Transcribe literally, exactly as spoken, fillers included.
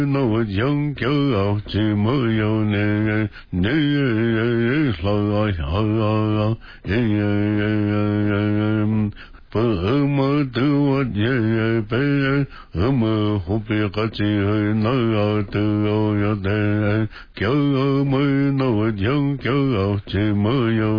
那我想骄傲，怎么有人你说啊不么的我也被我们后边个子那样的有的骄傲么那我想骄傲怎么有